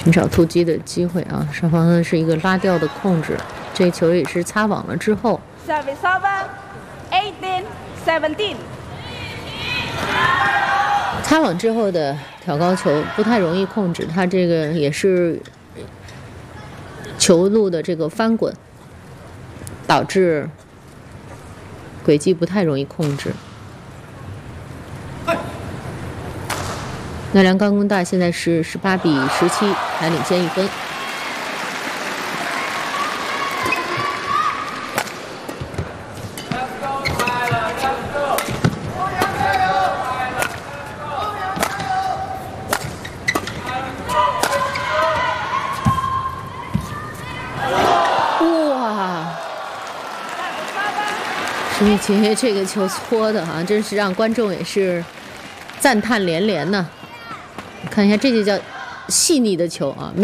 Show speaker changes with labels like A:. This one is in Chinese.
A: 寻找突击的机会啊！双方呢是一个拉吊的控制，这球也是擦网了之后。
B: Service over, 18-17。
A: 擦网之后的挑高球不太容易控制，它这个也是球路的这个翻滚，导致轨迹不太容易控制。奈良高工大现在是18-17，还领先1分。哇！石米奇这个球搓的啊，真是让观众也是赞叹连连呢。看一下，这就叫细腻的球啊！